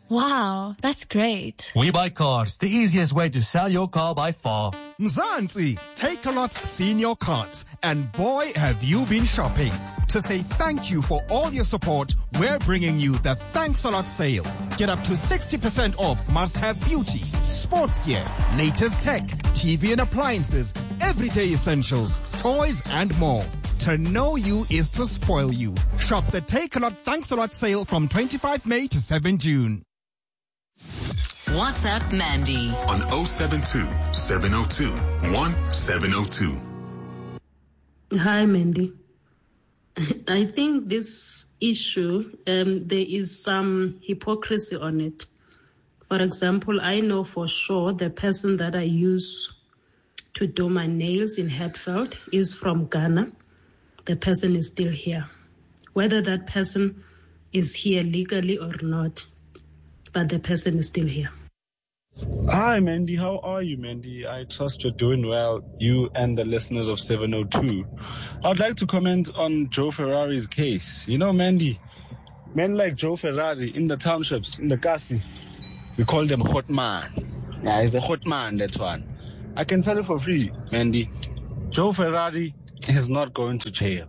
Wow, that's great. We Buy Cars, the easiest way to sell your car by far. Mzansi, Takealot's senior cards, and boy have you been shopping. To say thank you for all your support, we're bringing you the Thanks a Lot sale. Get up to 60% off must-have beauty, sports gear, latest tech, TV and appliances, everyday essentials, toys and more. To know you is to spoil you. Shop the Takealot Thanks a Lot sale from 25 May to 7 June. WhatsApp Mandy on 072 702 1702. Hi, Mandy. I think this issue, there is some hypocrisy on it. For example, I know for sure the person that I use to do my nails in Hatfield is from Ghana. The person is still here. Whether that person is here legally or not, but the person is still here. Hi, Mandy. How are you, Mandy? I trust you're doing well, you and the listeners of 702. I'd like to comment on Joe Ferrari's case. You know, Mandy, men like Joe Ferrari in the townships, in the Kasi, we call them hot man. Yeah, he's a hot man, that one. I can tell you for free, Mandy, Joe Ferrari is not going to jail.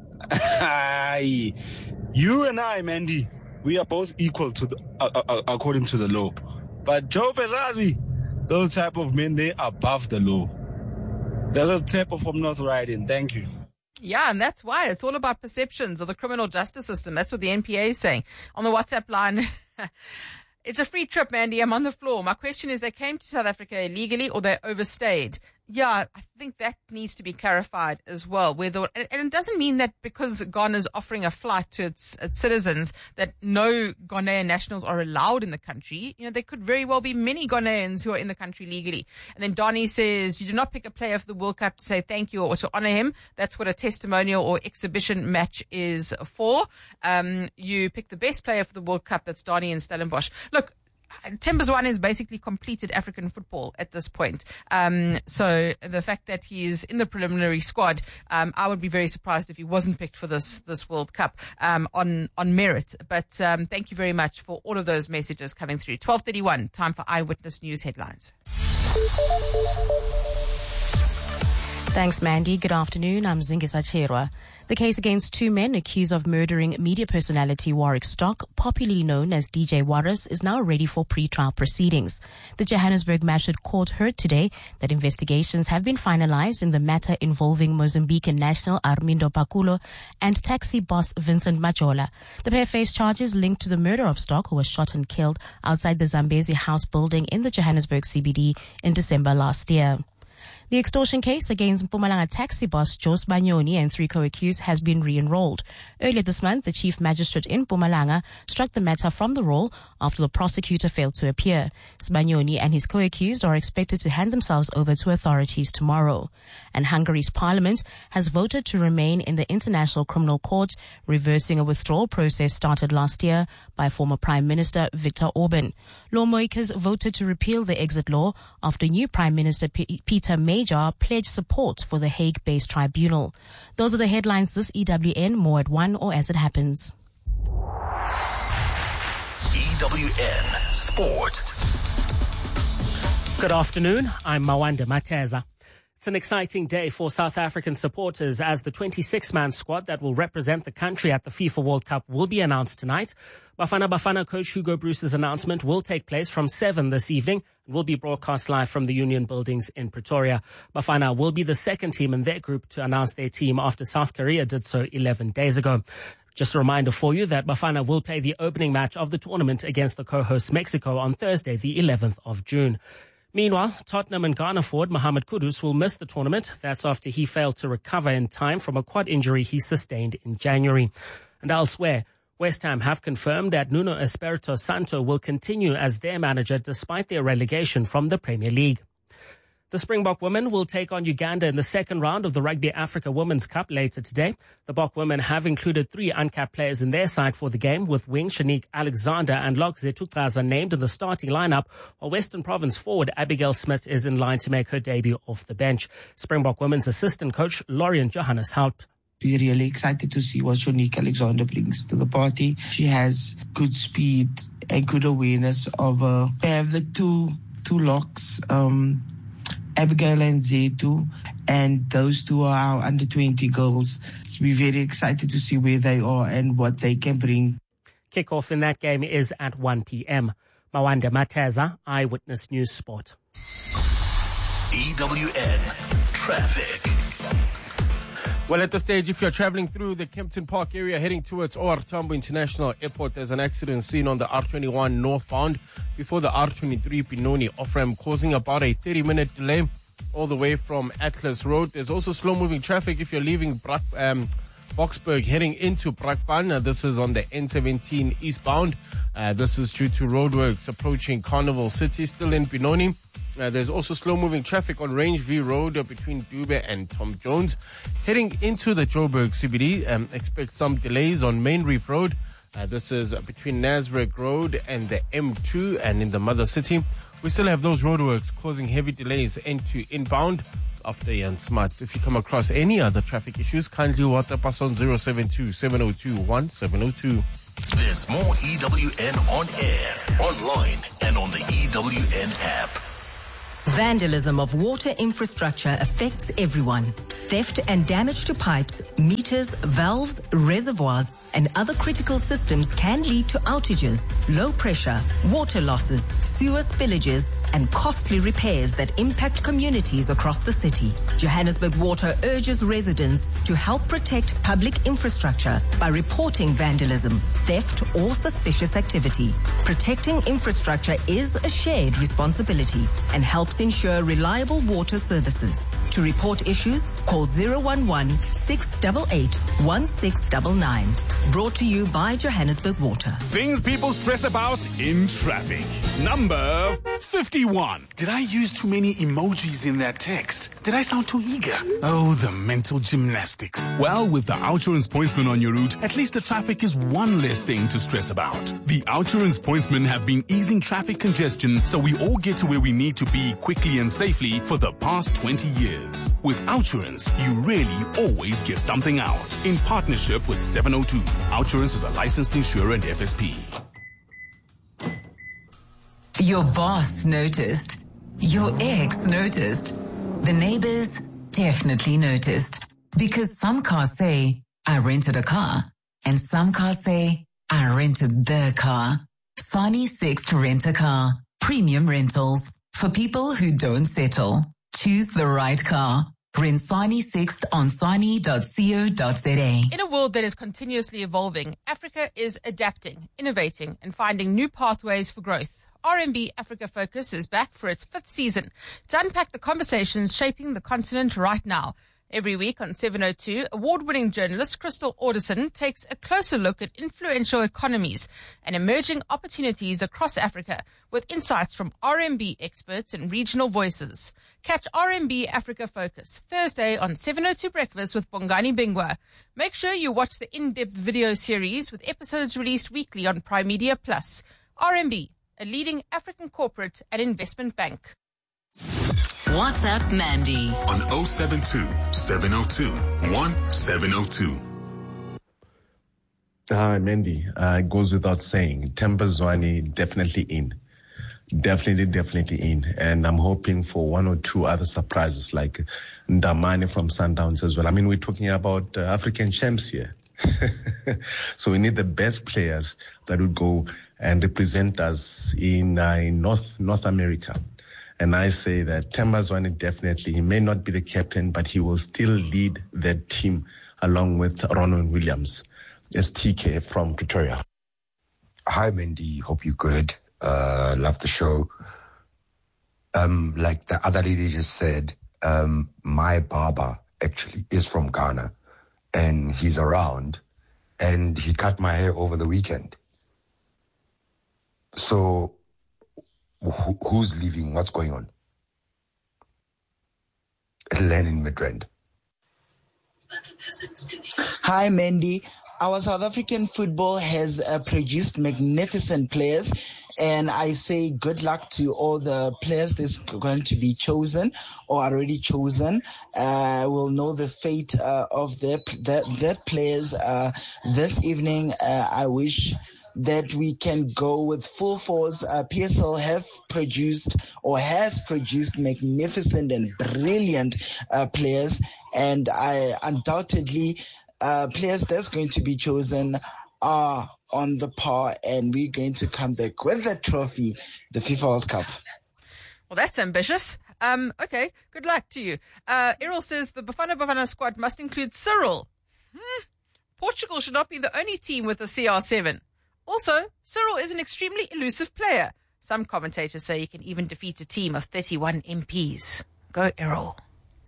You and I, Mandy, we are both equal to the, according to the law. But Joe Ferrari, those type of men, they are above the law. There's a type from North Riding. Thank you. Yeah, and that's why it's all about perceptions of the criminal justice system. That's what the NPA is saying. On the WhatsApp line, it's a free trip, Mandy. I'm on the floor. My question is, they came to South Africa illegally or they overstayed? Yeah, I think that needs to be clarified as well. And it doesn't mean that because Ghana is offering a flight to its citizens that no Ghanaian nationals are allowed in the country. You know, there could very well be many Ghanaians who are in the country legally. And then Donnie says, you do not pick a player for the World Cup to say thank you or to honor him. That's what a testimonial or exhibition match is for. You pick the best player for the World Cup. That's Donnie and Stellenbosch. Look, Timbers1 is basically completed African football at this point. So the fact that he's in the preliminary squad, I would be very surprised if he wasn't picked for this World Cup on merit. But thank you very much for all of those messages coming through. 12:31, time for Eyewitness News headlines. Thanks, Mandy. Good afternoon. I'm Zingisa Cherwa. The case against two men accused of murdering media personality Warwick Stock, popularly known as DJ Warris, is now ready for pre-trial proceedings. The Johannesburg Magistrate Court heard today that investigations have been finalized in the matter involving Mozambican national Armindo Paculo and taxi boss Vincent Majola. The pair face charges linked to the murder of Stock, who was shot and killed outside the Zambezi House building in the Johannesburg CBD in December last year. The extortion case against Mpumalanga taxi boss Jos Banyoni and three co-accused has been re-enrolled. Earlier this month, the chief magistrate in Mpumalanga struck the matter from the roll after the prosecutor failed to appear. Sbanyoni and his co-accused are expected to hand themselves over to authorities tomorrow. And Hungary's parliament has voted to remain in the International Criminal Court, reversing a withdrawal process started last year by former Prime Minister Viktor Orban. Lawmakers voted to repeal the exit law after new Prime Minister Peter Major pledged support for the Hague-based tribunal. Those are the headlines this EWN. More at 1 or as it happens. EWN Sport. Good afternoon. I'm Mawanda Mateza. It's an exciting day for South African supporters as the 26-man squad that will represent the country at the FIFA World Cup will be announced tonight. Bafana Bafana coach Hugo Bruce's announcement will take place from 7 this evening and will be broadcast live from the Union Buildings in Pretoria. Bafana will be the second team in their group to announce their team after South Korea did so 11 days ago. Just a reminder for you that Bafana will play the opening match of the tournament against the co-host Mexico on Thursday, the 11th of June. Meanwhile, Tottenham and Ghana forward Mohamed Kudus will miss the tournament. That's after he failed to recover in time from a quad injury he sustained in January. And elsewhere, West Ham have confirmed that Nuno Espirito Santo will continue as their manager despite their relegation from the Premier League. The Springbok women will take on Uganda in the second round of the Rugby Africa Women's Cup later today. The Bok women have included 3 uncapped players in their side for the game, with wing Shanique Alexander and Lokzetho Xaza named in the starting lineup, while Western Province forward Abigail Smith is in line to make her debut off the bench. Springbok women's assistant coach Lorian Johannes Hout. We're really excited to see what Shanique Alexander brings to the party. She has good speed a good awareness of we have the two locks, Abigail and Zetu, and those two are our under-20 girls. We're very excited to see where they are and what they can bring. Kickoff in that game is at 1 p.m. Mawanda Mateza, Eyewitness News Sport. EWN Traffic. Well, at this stage, if you're traveling through the Kempton Park area heading towards OR Tambo International Airport, there's an accident seen on the R21 northbound before the R23 Benoni off-ramp, causing about a 30-minute delay all the way from Atlas Road. There's also slow-moving traffic if you're leaving Boksburg heading into Brakpan. This is on the N17 eastbound. This is due to roadworks approaching Carnival City, still in Benoni. There's also slow-moving traffic on Rangeview Road between Dube and Tom Jones. Heading into the Joburg CBD, expect some delays on Main Reef Road. This is between Nasrec Road and the M2 and in the Mother City. We still have those roadworks causing heavy delays into inbound after Jan Smuts. If you come across any other traffic issues, kindly WhatsApp us on 072-702-1702. There's more EWN on air, online, and on the EWN app. Vandalism of water infrastructure affects everyone. Theft and damage to pipes, meters, valves, reservoirs, and other critical systems can lead to outages, low pressure, water losses, sewer spillages, and costly repairs that impact communities across the city. Johannesburg Water urges residents to help protect public infrastructure by reporting vandalism, theft, or suspicious activity. Protecting infrastructure is a shared responsibility and helps ensure reliable water services. To report issues, call 011-688-1699. Brought to you by Johannesburg Water. Things people stress about in traffic. Number 51. Did I use too many emojis in that text? Did I sound too eager? Oh, the mental gymnastics. Well, with the Outsurance Pointsman on your route, at least the traffic is one less thing to stress about. The Outsurance Pointsmen have been easing traffic congestion so we all get to where we need to be quickly and safely for the past 20 years. With Outsurance, you really always get something out. In partnership with 702. Outsurance is a licensed insurer and FSP. Your boss noticed. Your ex noticed. The neighbors definitely noticed. Because some cars say, I rented a car. And some cars say, I rented the car. Sani Sixt Rent a Car. Premium rentals. For people who don't settle. Choose the right car. Rent Sani Sixt on sani.co.za. In a world that is continuously evolving, Africa is adapting, innovating, and finding new pathways for growth. RMB Africa Focus is back for its 5th season to unpack the conversations shaping the continent right now. Every week on 702, award-winning journalist Crystal Alderson takes a closer look at influential economies and emerging opportunities across Africa with insights from RMB experts and regional voices. Catch RMB Africa Focus Thursday on 702 Breakfast with Bongani Bingwa. Make sure you watch the in-depth video series with episodes released weekly on Prime Media Plus. RMB, a leading African corporate and investment bank. WhatsApp Mandy on 072-702-1702. Hi, Mandy. It goes without saying, Themba Zwane definitely in. Definitely in. And I'm hoping for one or two other surprises like Ndamani from Sundowns as well. I mean, we're talking about African champs here. So we need the best players that would go and represent us in North America. And I say that Themba Zwane definitely, he may not be the captain, but he will still lead that team along with Ronwen Williams. STK from Pretoria. Hi, Mandy. Hope you're good. Love the show. Like the other lady just said, my barber actually is from Ghana and he's around and he cut my hair over the weekend. So who's leaving? What's going on? Lenin Midrand. Hi, Mandy. Our South African football has produced magnificent players, and I say good luck to all the players that's going to be chosen or already chosen. We'll know the fate of that players this evening. I wish that we can go with full force. PSL has produced magnificent and brilliant players, and undoubtedly players that's going to be chosen are on the par, and we're going to come back with the trophy, the FIFA World Cup. Well, that's ambitious. Okay, good luck to you. Errol says the Bafana squad must include Cyril. Portugal should not be the only team with a CR7. Also, Cyril is an extremely elusive player. Some commentators say he can even defeat a team of 31 MPs. Go, Errol.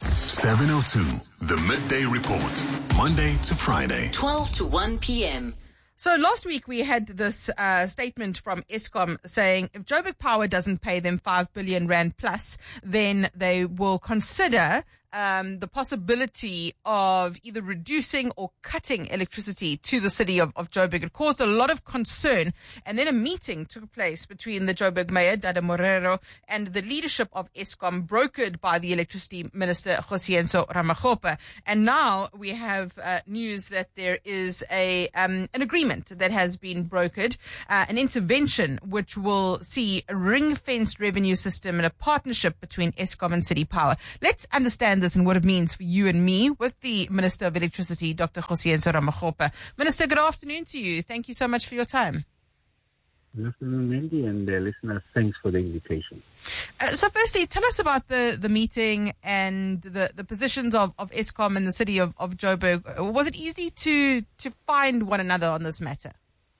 702, the Midday Report, Monday to Friday, 12 to 1 p.m. So last week we had this statement from Eskom saying if Joburg Power doesn't pay them 5 billion rand plus, then they will consider the possibility of either reducing or cutting electricity to the city of Joburg. It caused a lot of concern, and then a meeting took place between the Joburg Mayor, Dada Morero, and the leadership of Eskom, brokered by the Electricity Minister, Kgosientsho Ramokgopa. And now we have news that there is an agreement that has been brokered, an intervention which will see a ring-fenced revenue system and a partnership between Eskom and City Power. Let's understand this and what it means for you and me with the Minister of Electricity, Dr. Kgosientsho Ramokgopa. Minister, good afternoon to you. Thank you so much for your time. Good afternoon, Mandy, and listeners. Thanks for the invitation. So firstly, tell us about the meeting and the positions of Eskom and the city of Joburg. Was it easy to find one another on this matter?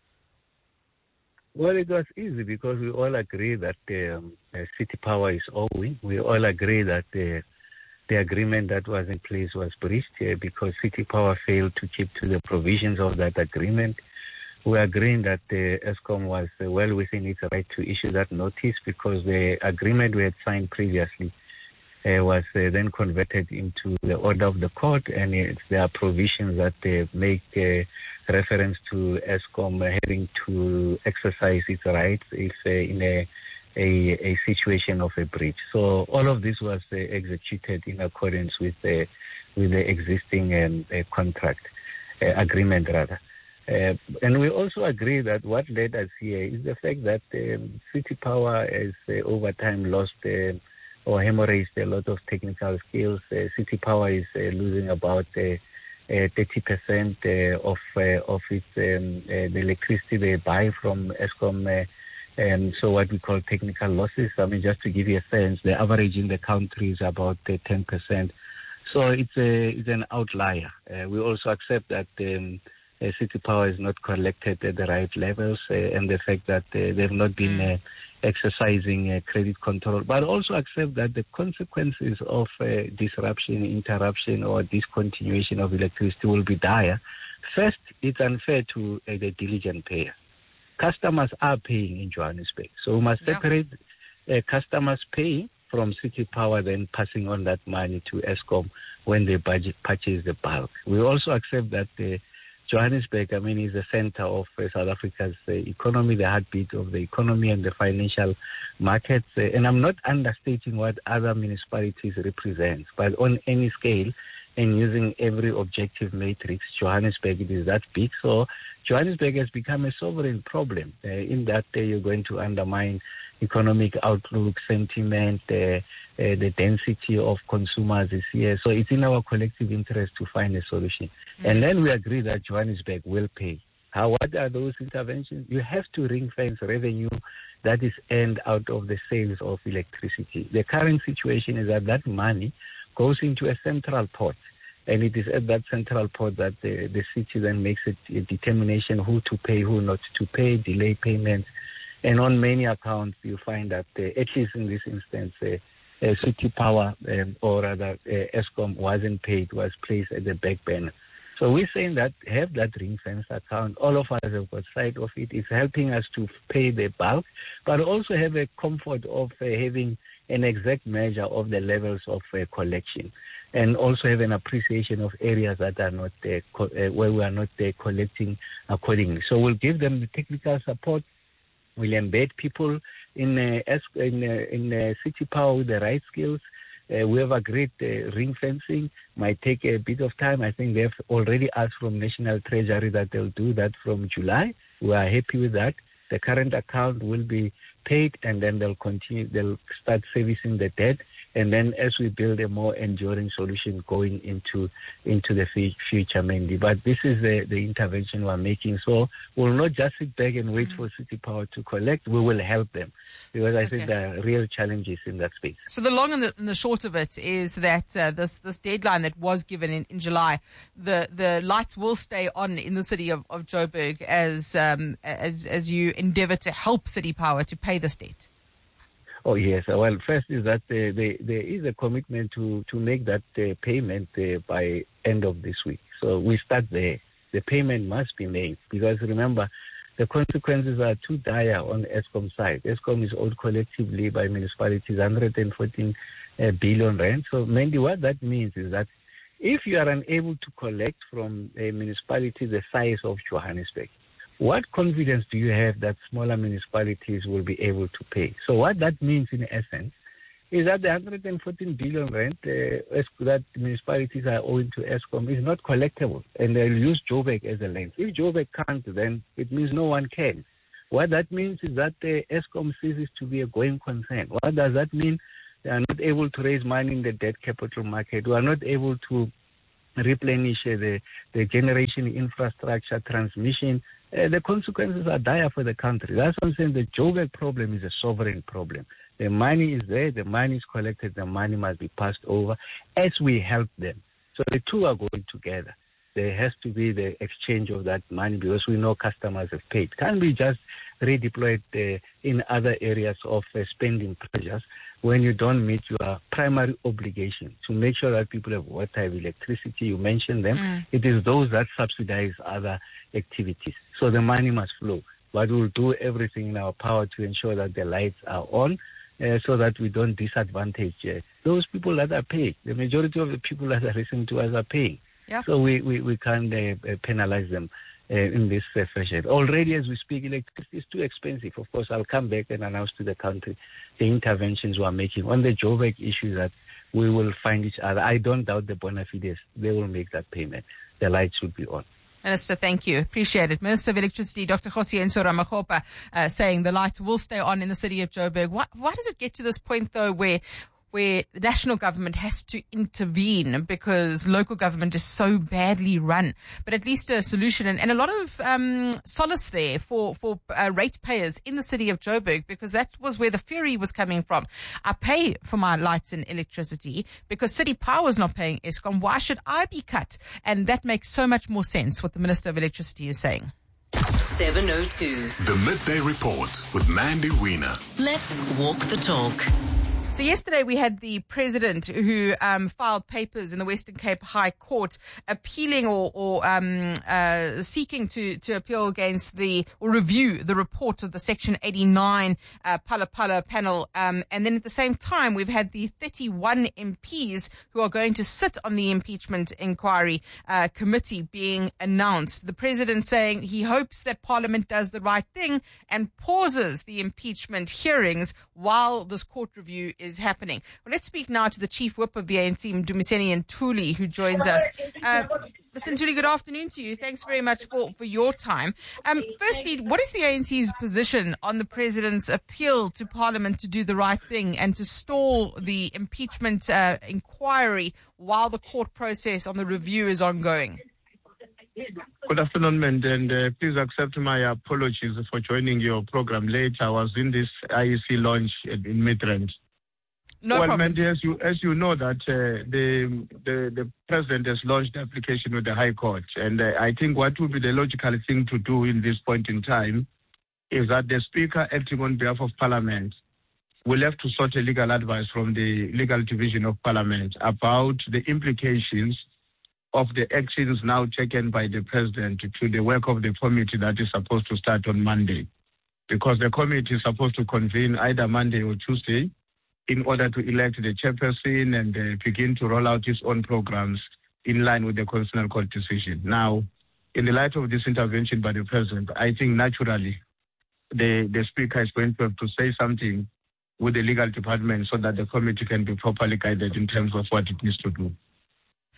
Well, it was easy because we all agree that City Power is owing. We all agree that the agreement that was in place was breached because City Power failed to keep to the provisions of that agreement. We are agreeing that Eskom was well within its right to issue that notice because the agreement we had signed previously was then converted into the order of the court, and there are provisions that make reference to Eskom having to exercise its rights if in a situation of a breach. So all of this was executed in accordance with the existing contract agreement rather. And we also agree that what led us here is the fact that City Power has over time lost or hemorrhaged a lot of technical skills. City Power is losing about 30% of its the electricity they buy from Eskom. So what we call technical losses. I mean, just to give you a sense, the average in the country is about 10%. So it's an outlier. We also accept that City Power is not collected at the right levels, and the fact that they've not been exercising credit control, but also accept that the consequences of disruption, interruption, or discontinuation of electricity will be dire. First, it's unfair to the diligent payer. Customers are paying in Johannesburg, so we must separate customers paying from City Power, then passing on that money to Eskom when they purchase the bulk. We also accept that Johannesburg, I mean, is the center of South Africa's economy, the heartbeat of the economy and the financial markets. And I'm not understating what other municipalities represent, but on any scale and using every objective matrix, Johannesburg, it is that big. So Johannesburg has become a sovereign problem in that you're going to undermine economic outlook, sentiment, the density of consumers is here. So it's in our collective interest to find a solution. And then we agree that Johannesburg will pay. What are those interventions? You have to ring-fence revenue that is earned out of the sales of electricity. The current situation is that that money goes into a central pot, and it is at that central pot that the city then makes a determination who to pay, who not to pay, delay payments. And on many accounts, you find that, at least in this instance, City Power, or rather Eskom, wasn't paid, was placed at the back burner. So we're saying that have that ring-fence account. All of us have got sight of it. It's helping us to pay the bulk, but also have a comfort of having an exact measure of the levels of collection, and also have an appreciation of areas that are not there, where we are not collecting accordingly. So we'll give them the technical support. We'll embed people in City Power with the right skills. We have agreed ring fencing might take a bit of time. I think they've already asked from National Treasury that they'll do that from July. We are happy with that. The current account will be paid, and then they'll start servicing the debt. And then as we build a more enduring solution going into the future, Mandy. But this is the intervention we're making. So we'll not just sit back and wait for City Power to collect. We will help them, because I think there are real challenges in that space. So the long and the short of it is that this deadline that was given in July, the lights will stay on in the city of Joburg as you endeavour to help City Power to pay this debt. Oh, yes. Well, first is that there is a commitment to make that payment by end of this week. So we start there. The payment must be made, because remember, the consequences are too dire on Eskom side. Eskom is owed collectively by municipalities 114 billion rand. So, Mandy, what that means is that if you are unable to collect from a municipality the size of Johannesburg, what confidence do you have that smaller municipalities will be able to pay? So what that means in essence is that the 114 billion rand that municipalities are owing to Eskom is not collectible, and they'll use Joburg as a lens. If Joburg can't, then it means no one can. What that means is that Eskom ceases to be a going concern. What does that mean? They are not able to raise money in the debt capital market. We are not able to replenish the generation infrastructure, transmission. The consequences are dire for the country. That's what I'm saying. The Joburg problem is a sovereign problem. The money is there, the money is collected, the money must be passed over as we help them. So the two are going together. There has to be the exchange of that money, because we know customers have paid. Can't be just redeployed in other areas of spending pressures when you don't meet your primary obligation to make sure that people have water, have electricity. You mentioned them. It is those that subsidize other activities. So the money must flow. But we'll do everything in our power to ensure that the lights are on, so that we don't disadvantage those people that are paying. The majority of the people that are listening to us are paying. Yeah. So we can't penalize them in this fashion. Already, as we speak, electricity is too expensive. Of course, I'll come back and announce to the country the interventions we are making on the Joburg issue, that we will find each other. I don't doubt the bona fides. They will make that payment. The lights should be on. Minister, thank you. Appreciate it. Minister of Electricity, Dr. Kgosientsho Ramokgopa, saying the lights will stay on in the city of Joburg. Why does it get to this point, though, where the national government has to intervene because local government is so badly run? But at least a solution and a lot of solace there for ratepayers in the city of Joburg, because that was where the fury was coming from. I pay for my lights and electricity because City Power is not paying Eskom. Why should I be cut? And that makes so much more sense, what the Minister of Electricity is saying. 702. The Midday Report with Mandy Wiener. Let's walk the talk. So yesterday we had the president who filed papers in the Western Cape High Court appealing or seeking to appeal against or review the report of the Section 89 Phala panel. And then at the same time, we've had the 31 MPs who are going to sit on the impeachment inquiry committee being announced. The president saying he hopes that Parliament does the right thing and pauses the impeachment hearings while this court review is happening. Well, let's speak now to the Chief Whip of the ANC, Mdumiseni Ntuli, who joins us. Mr. Ntuli, good afternoon to you. Thanks very much for your time. Firstly, what is the ANC's position on the President's appeal to Parliament to do the right thing and to stall the impeachment inquiry while the court process on the review is ongoing? Good afternoon, Mandy, and please accept my apologies for joining your program late. I was in this IEC launch in Midrand. No problem. Mandy, as you know that the president has launched the application with the High Court, and I think what would be the logical thing to do in this point in time is that the Speaker, acting on behalf of Parliament, will have to sought a legal advice from the Legal Division of Parliament about the implications of the actions now taken by the president to the work of the committee that is supposed to start on Monday. Because the committee is supposed to convene either Monday or Tuesday in order to elect the chairperson and begin to roll out its own programs in line with the Constitutional Court decision. Now, in the light of this intervention by the president, I think naturally the Speaker is going to have to say something with the legal department so that the committee can be properly guided in terms of what it needs to do.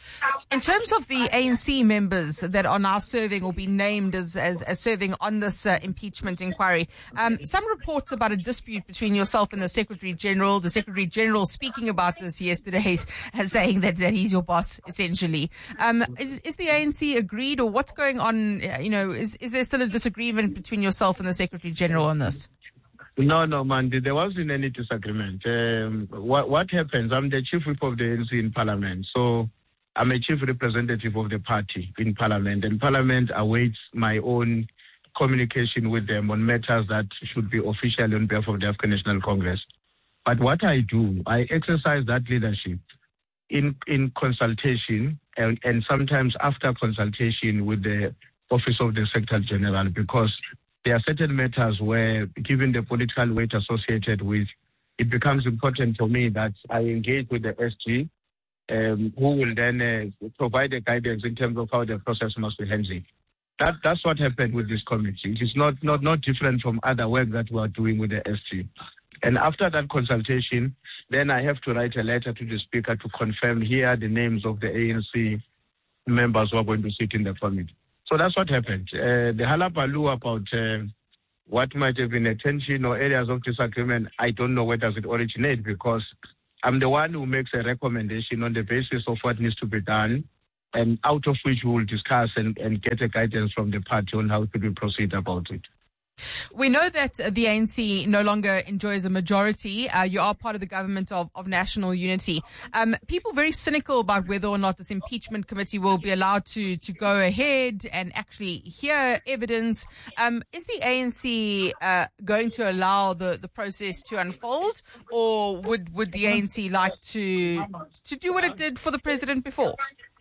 In terms of the ANC members that are now serving or being named as serving on this impeachment inquiry, some reports about a dispute between yourself and the Secretary General. The Secretary General speaking about this yesterday, saying that he's your boss, essentially. Is the ANC agreed, or what's going on? Is there still a disagreement between yourself and the Secretary General on this? No, Mandy, there wasn't any disagreement. What happens, I'm the chief whip of the ANC in Parliament, so I'm a chief representative of the party in Parliament, and Parliament awaits my own communication with them on matters that should be official on behalf of the African National Congress. But what I do, I exercise that leadership in consultation and sometimes after consultation with the Office of the Secretary General, because there are certain matters where, given the political weight associated with, it becomes important for me that I engage with the SG, who will then provide the guidance in terms of how the process must be handled. That's what happened with this committee. It is not different from other work that we are doing with the SG. And after that consultation, then I have to write a letter to the Speaker to confirm here the names of the ANC members who are going to sit in the committee. So that's what happened. The halabaloo about what might have been a tension or areas of disagreement, I don't know where does it originate, because I'm the one who makes a recommendation on the basis of what needs to be done, and out of which we will discuss and get a guidance from the party on how to proceed about it. We know that the ANC no longer enjoys a majority. You are part of the government of national unity. People very cynical about whether or not this impeachment committee will be allowed to go ahead and actually hear evidence. Is the ANC going to allow the process to unfold, or would the ANC like to do what it did for the president before?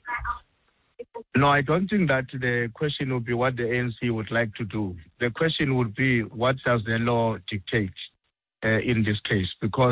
No, I don't think that the question would be what the ANC would like to do. The question would be, what does the law dictate in this case? Because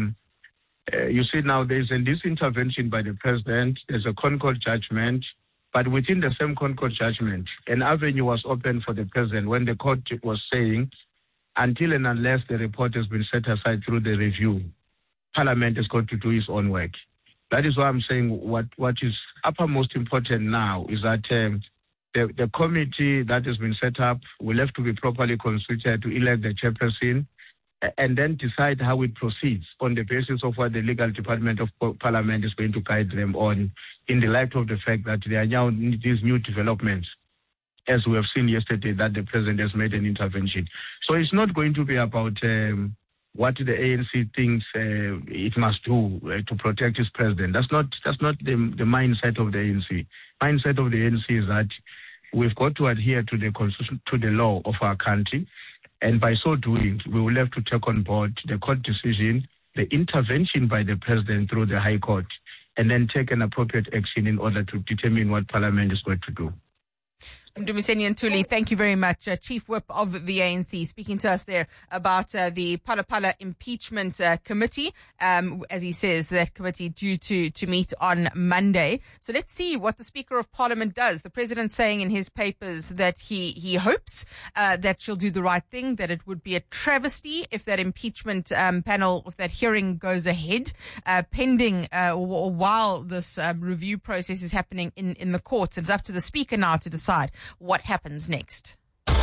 you see now there's this intervention by the president, there's a Concord judgment, but within the same Concord judgment, an avenue was open for the president when the court was saying, until and unless the report has been set aside through the review, Parliament is going to do its own work. That is why I'm saying what is uppermost important now is that the committee that has been set up will have to be properly constituted to elect the chairperson and then decide how it proceeds on the basis of what the legal department of Parliament is going to guide them on, in the light of the fact that there are now these new developments, as we have seen yesterday, that the president has made an intervention. So it's not going to be about what the ANC thinks it must do to protect its president. That's not the mindset of the ANC. Mindset of the ANC is that we've got to adhere to the constitution, to the law of our country, and by so doing, we will have to take on board the court decision, the intervention by the president through the High Court, and then take an appropriate action in order to determine what Parliament is going to do. Mdumiseni Ntuli, thank you very much. Chief Whip of the ANC, speaking to us there about the Phala Phala Impeachment Committee. As he says, that committee due to meet on Monday. So let's see what the Speaker of Parliament does. The President saying in his papers that he hopes that she'll do the right thing, that it would be a travesty if that impeachment panel, if that hearing goes ahead, pending or while this review process is happening in the courts. It's up to the Speaker now to decide what happens next.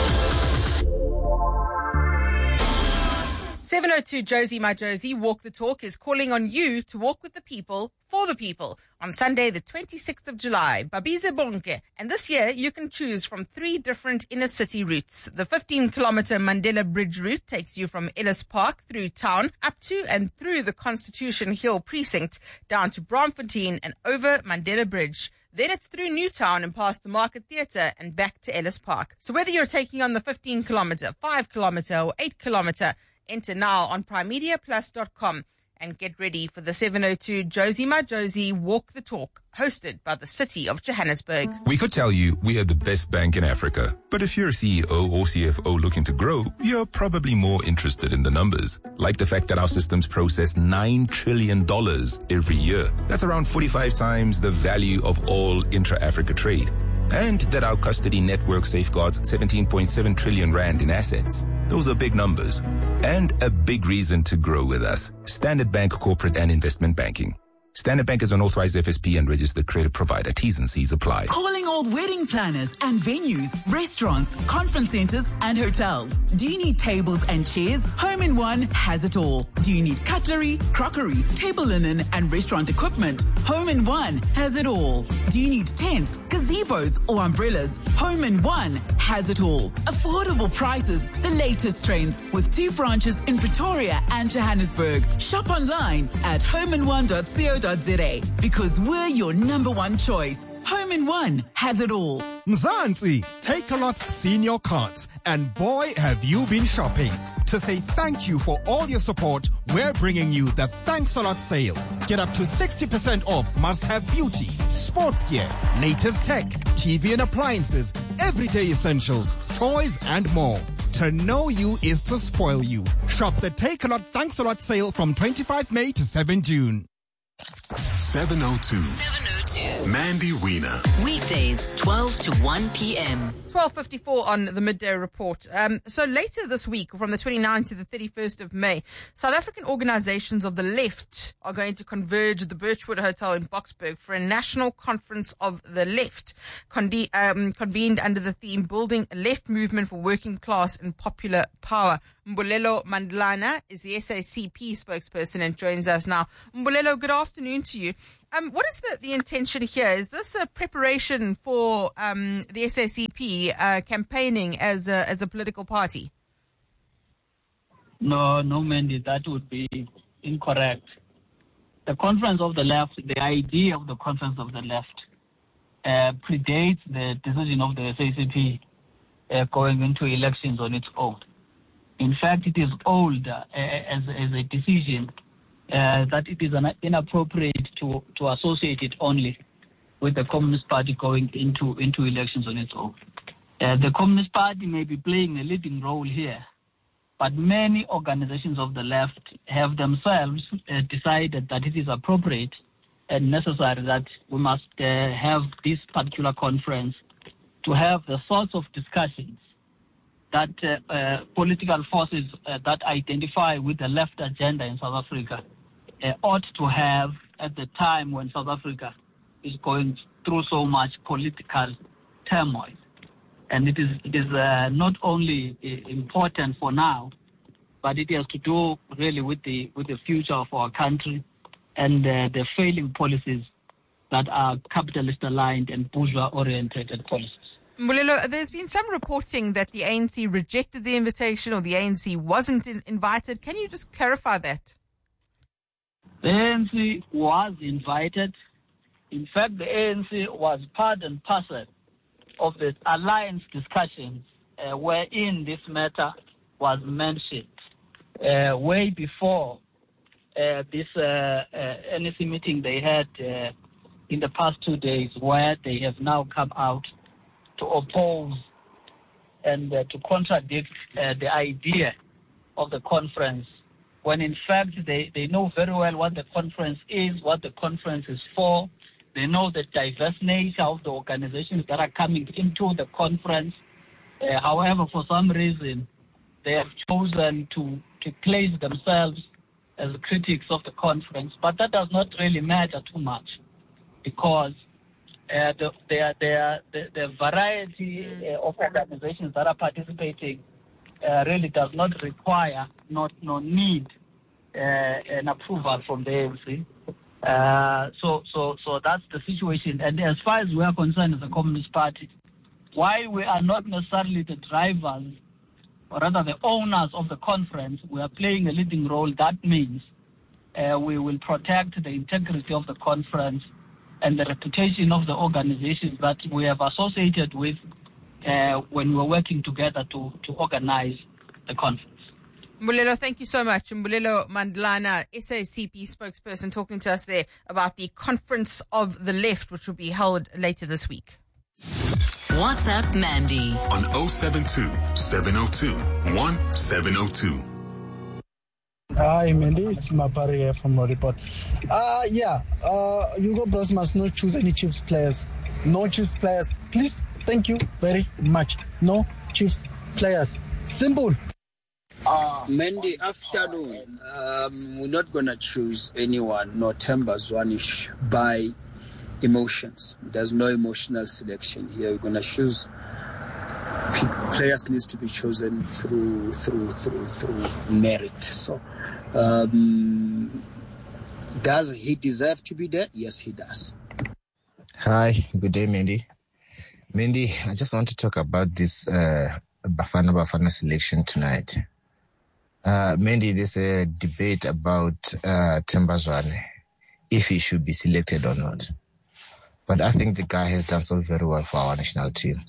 702 Josie My Josie, Walk the Talk, is calling on you to walk with the people, for the people, on Sunday the 26th of July, Babize Bonke. And this year you can choose from 3 different inner city routes. The 15-kilometer Mandela Bridge route takes you from Ellis Park through town, up to and through the Constitution Hill precinct, down to Braamfontein and over Mandela Bridge. Then it's through Newtown and past the Market Theatre and back to Ellis Park. So whether you're taking on the 15-kilometer, 5-kilometer or 8-kilometer, enter now on primemediaplus.com and get ready for the 702 Josie My Josie Walk the Talk, hosted by the City of Johannesburg. We could tell you we are the best bank in Africa, but if you're a CEO or CFO looking to grow, you're probably more interested in the numbers. Like the fact that our systems process $9 trillion every year. That's around 45 times the value of all intra-Africa trade. And that our custody network safeguards 17.7 trillion rand in assets. Those are big numbers. And a big reason to grow with us. Standard Bank Corporate and Investment Banking. Standard Bank is an authorized FSP and registered credit provider. T's and C's apply. Calling all wedding planners and venues, restaurants, conference centers, and hotels. Do you need tables and chairs? Home in One has it all. Do you need cutlery, crockery, table linen, and restaurant equipment? Home in One has it all. Do you need tents, gazebos, or umbrellas? Home in One has it all. Affordable prices, the latest trends, with 2 branches in Pretoria and Johannesburg. Shop online at homein1.co.za because we're your number one choice. Home in One has it all. Mzansi, Takealot Senior Cards, and boy, have you been shopping. To say thank you for all your support, we're bringing you the Thanks a Lot sale. Get up to 60% off must-have beauty, sports gear, latest tech, TV and appliances, everyday essentials, toys, and more. To know you is to spoil you. Shop the Takealot Thanks a Lot sale from 25 May to 7 June. 702. Mandy Wiener. Weekdays, 12 to 1 p.m. 12:54 on the Midday Report. So later this week, from the 29th to the 31st of May, South African organizations of the left are going to converge at the Birchwood Hotel in Boksburg for a national conference of the left, convened under the theme Building a Left Movement for Working Class and Popular Power. Mbulelo Mandlana is the SACP spokesperson and joins us now. Mbulelo, good afternoon to you. What is the intention here? Is this a preparation for the SACP campaigning as a political party? No, Mandy, that would be incorrect. The Conference of the Left, the idea of the Conference of the Left predates the decision of the SACP going into elections on its own. In fact, it is old as a decision that it is inappropriate to associate it only with the Communist Party going into elections on its own. The Communist Party may be playing a leading role here, but many organizations of the left have themselves decided that it is appropriate and necessary that we must have this particular conference to have the sorts of discussions that political forces that identify with the left agenda in South Africa ought to have at the time when South Africa is going through so much political turmoil. And it is not only important for now, but it has to do really with the future of our country and the failing policies that are capitalist aligned and bourgeois oriented policies. Mbulelo, there's been some reporting that the ANC rejected the invitation or the ANC wasn't invited. Can you just clarify that? The ANC was invited. In fact, the ANC was part and parcel of the alliance discussions wherein this matter was mentioned way before this NEC meeting they had in the past 2 days, where they have now come out to oppose and to contradict the idea of the conference, when in fact they know very well what the conference is, what the conference is for. They know the diverse nature of the organizations that are coming into the conference. However, for some reason, they have chosen to place themselves as critics of the conference. But that does not really matter too much, because the variety of organizations that are participating really does not require, nor need an approval from the ANC. So that's the situation. And as far as we are concerned as a Communist Party, while we are not necessarily the drivers, or rather the owners of the conference, we are playing a leading role. That means we will protect the integrity of the conference and the reputation of the organizations that we have associated with when we're working together to organize the conference. Mbulelo, thank you so much. Mbulelo Mandlana, SACP spokesperson, talking to us there about the Conference of the Left, which will be held later this week. WhatsApp Mandy on 072 702 1702. Hi, Mandy. It's Mapari here from Report. Hugo Bros must not choose any Chiefs players. No Chiefs players. Please, thank you very much. No Chiefs players. Simple. Mandy, afternoon. We're not going to choose anyone, no Themba Zwane by emotions. There's no emotional selection here. We're going to choose players needs to be chosen through merit. So, does he deserve to be there? Yes, he does. Hi, good day, Mandy. Mandy, I just want to talk about this Bafana selection tonight. Mandy, there's a debate about Themba Zwane, if he should be selected or not. But I think the guy has done so very well for our national team.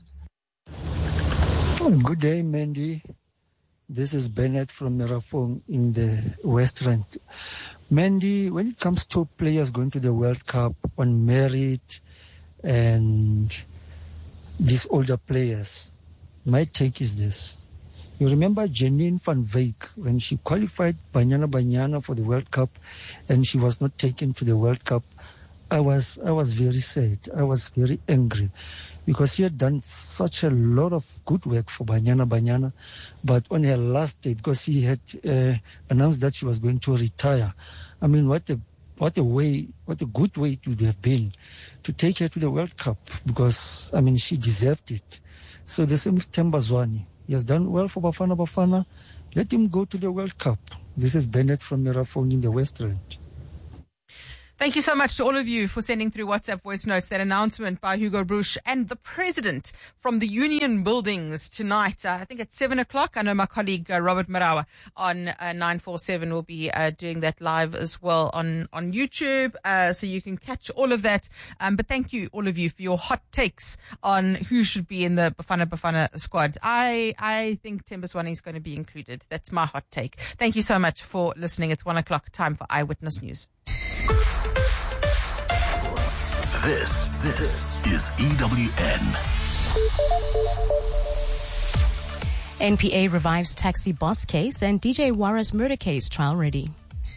Good day, Mandy. This is Bennett from Merafong in the West Rand. Mandy, when it comes to players going to the World Cup on merit and these older players, my take is this. You remember Janine van Wyk when she qualified Banyana for the World Cup and she was not taken to the World Cup? I was very sad. I was very angry because she had done such a lot of good work for Banyana, but on her last day, because she had announced that she was going to retire. I mean, what a good way it would have been to take her to the World Cup, because, I mean, she deserved it. So the same with Themba Zwane. He has done well for Bafana. Let him go to the World Cup. This is Bennett from Merafong in the West Rand. Thank you so much to all of you for sending through WhatsApp voice notes. That announcement by Hugo Bruch and the president from the Union Buildings tonight, I think at 7 o'clock. I know my colleague Robert Marawa on 947 will be doing that live as well on YouTube. So you can catch all of that. But thank you, all of you, for your hot takes on who should be in the Bafana squad. I think Themba Zwane is going to be included. That's my hot take. Thank you so much for listening. It's 1 o'clock, time for Eyewitness News. This is EWN. NPA revives taxi boss case and DJ Wara's murder case trial ready.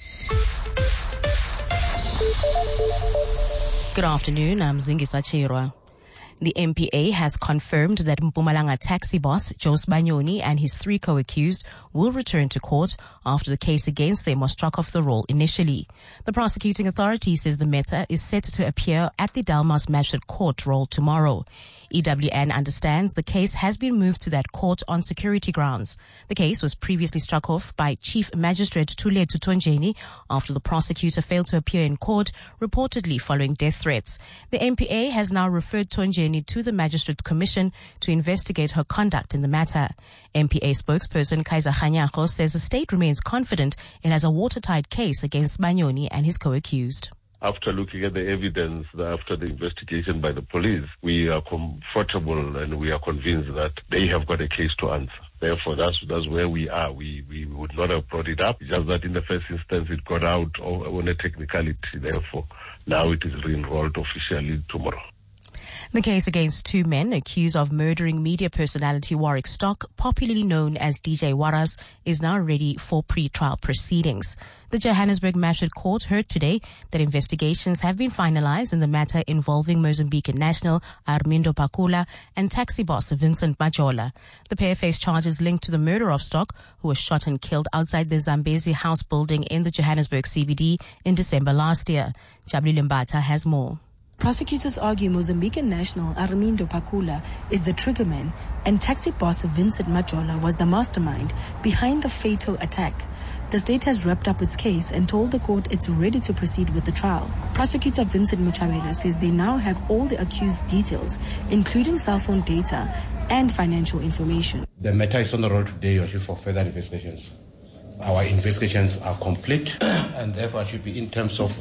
Good afternoon, I'm Zingisa Chirwa. The NPA has confirmed that Mpumalanga taxi boss Jose Banyoni and his 3 co-accused will return to court after the case against them was struck off the roll initially. The prosecuting authority says the matter is set to appear at the Delmas Magistrate Court roll tomorrow. EWN understands the case has been moved to that court on security grounds. The case was previously struck off by Chief Magistrate Thuletu Tonjeni after the prosecutor failed to appear in court, reportedly following death threats. The NPA has now referred Tonjeni to the Magistrate Commission to investigate her conduct in the matter. NPA spokesperson Kaiser Khanyago says the state remains confident it has a watertight case against Banyoni and his co-accused. After looking at the evidence, after the investigation by the police, we are comfortable and we are convinced that they have got a case to answer. Therefore, that's where we are. We would not have brought it up, just that in the first instance it got out on a technicality. Therefore, now it is re-enrolled officially tomorrow. The case against 2 men accused of murdering media personality Warwick Stock, popularly known as DJ Waras, is now ready for pre-trial proceedings. The Johannesburg Magistrate Court heard today that investigations have been finalized in the matter involving Mozambican national Armindo Pakula and taxi boss Vincent Majola. The pair face charges linked to the murder of Stock, who was shot and killed outside the Zambezi House building in the Johannesburg CBD in December last year. Jabli Limbata has more. Prosecutors argue Mozambican national Armindo Pakula is the triggerman and taxi boss Vincent Majola was the mastermind behind the fatal attack. The state has wrapped up its case and told the court it's ready to proceed with the trial. Prosecutor Vincent Muchabela says they now have all the accused details, including cell phone data and financial information. The matter is on the roll today for further investigations. Our investigations are complete and therefore should be in terms of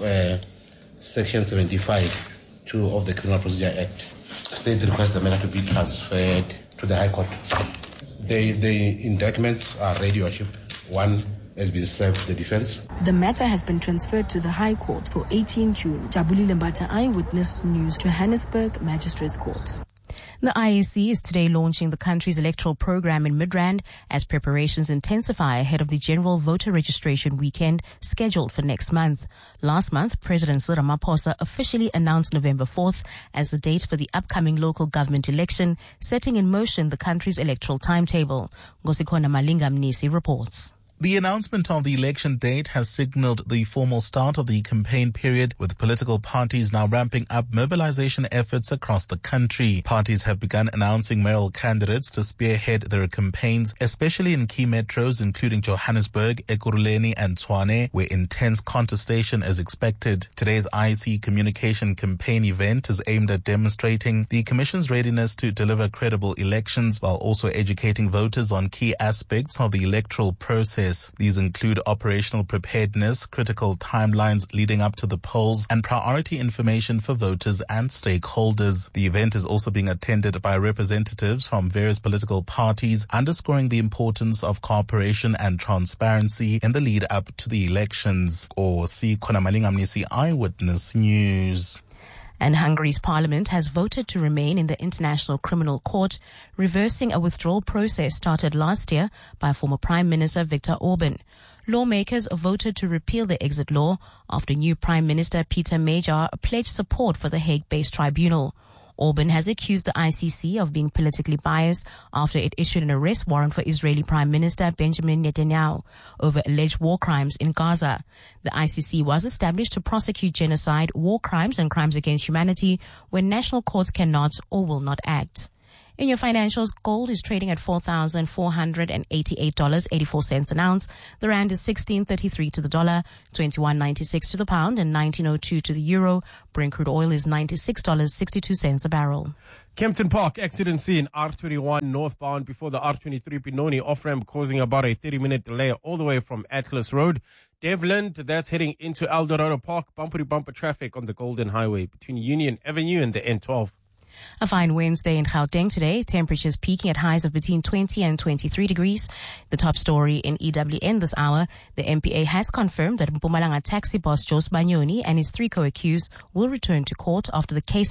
Section 75. 2 of the Criminal Procedure Act. State requests the matter to be transferred to the High Court. The indictments are ready, Worship. 1 has been served to the defense. The matter has been transferred to the High Court for 18 June. Jabuli Lembata, Eyewitness News, Johannesburg Magistrates Court. The IEC is today launching the country's electoral program in Midrand as preparations intensify ahead of the general voter registration weekend scheduled for next month. Last month, President Cyril Ramaphosa officially announced November 4th as the date for the upcoming local government election, setting in motion the country's electoral timetable. Ngosikona Malinga Mnisi reports. The announcement of the election date has signaled the formal start of the campaign period, with political parties now ramping up mobilization efforts across the country. Parties have begun announcing mayoral candidates to spearhead their campaigns, especially in key metros including Johannesburg, Ekurhuleni and Tshwane, where intense contestation is expected. Today's IEC communication campaign event is aimed at demonstrating the Commission's readiness to deliver credible elections while also educating voters on key aspects of the electoral process. These include operational preparedness, critical timelines leading up to the polls, and priority information for voters and stakeholders. The event is also being attended by representatives from various political parties, underscoring the importance of cooperation and transparency in the lead up to the elections. Or see Konamalingamnisi Eyewitness News. And Hungary's parliament has voted to remain in the International Criminal Court, reversing a withdrawal process started last year by former Prime Minister Viktor Orban. Lawmakers voted to repeal the exit law after new Prime Minister Peter Major pledged support for the Hague-based tribunal. Orban has accused the ICC of being politically biased after it issued an arrest warrant for Israeli Prime Minister Benjamin Netanyahu over alleged war crimes in Gaza. The ICC was established to prosecute genocide, war crimes, and crimes against humanity when national courts cannot or will not act. In your financials, gold is trading at $4,488.84 an ounce. The rand is 16.33 to the dollar, 21.96 to the pound, and 19.02 to the euro. Brent crude oil is $96.62 a barrel. Kempton Park accident scene, R21 northbound before the R23 Benoni off-ramp, causing about a 30-minute delay all the way from Atlas Road. Devland, that's heading into Eldorado Park. Bumper-to-bumper traffic on the Golden Highway between Union Avenue and the N12. A fine Wednesday in Gauteng today. Temperatures peaking at highs of between 20 and 23 degrees. The top story in EWN this hour. The MPA has confirmed that Mpumalanga taxi boss Jos Banyoni and his 3 co-accused will return to court after the case